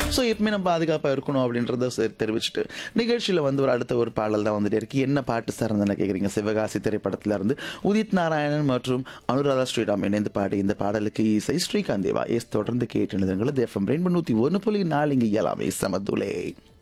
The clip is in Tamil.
ஸோ எப்பவுமே நம்ம பாதுகாப்பாக இருக்கணும் அப்படின்றத தெரிவிச்சுட்டு நிகழ்ச்சியில் வந்து ஒரு அடுத்த ஒரு பாடல் தான் வந்துட்டு இருக்கு. என்ன பாட்டு சார் என்ன கேட்குறீங்க? சிவகாசி திரைப்படத்துல இருந்து உதித் நாராயணன் மற்றும் அனுராதா ஸ்ரீராம் இணைந்து பாடி இந்த பாடலுக்கு இசை ஸ்ரீகாந்த் தேவா. தொடர்ந்து கேட்டு எஃப்எம் ரெயின்போ 101.4 இங்கே எல்லாமே சமதுலே.